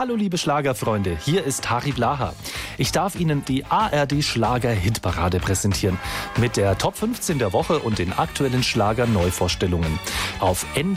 Hallo liebe Schlagerfreunde, hier ist Harry Blaha. Ich darf Ihnen die ARD Schlager-Hitparade präsentieren mit der Top 15 der Woche und den aktuellen Schlager-Neuvorstellungen. Auf